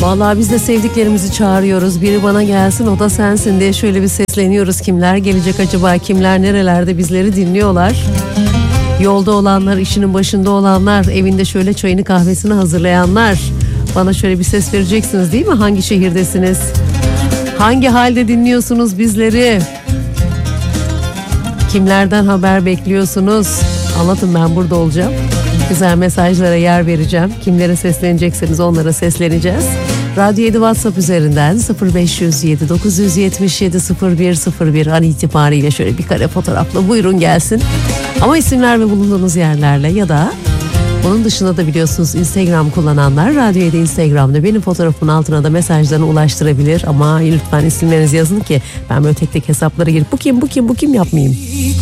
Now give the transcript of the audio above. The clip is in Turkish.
Vallahi biz de sevdiklerimizi çağırıyoruz. Biri bana gelsin, o da sensin diye şöyle bir sesleniyoruz. Kimler gelecek acaba? Kimler nerelerde bizleri dinliyorlar? Yolda olanlar, işinin başında olanlar, evinde şöyle çayını kahvesini hazırlayanlar. Bana şöyle bir ses vereceksiniz değil mi? Hangi şehirdesiniz? Hangi halde dinliyorsunuz bizleri? Kimlerden haber bekliyorsunuz? Anlatın, ben burada olacağım. Güzel mesajlara yer vereceğim. Kimlere seslenecekseniz onlara sesleneceğiz. Radyo 7 WhatsApp üzerinden 0507 977 0101 an itibariyle şöyle bir kare fotoğrafla buyurun gelsin. Ama isimler ve bulunduğunuz yerlerle ya da bunun dışında da biliyorsunuz Instagram kullananlar Radyo 7 Instagram'da benim fotoğrafımın altına da mesajlarını ulaştırabilir. Ama lütfen isimlerinizi yazın ki ben böyle tek tek hesaplara girip bu kim yapmayayım.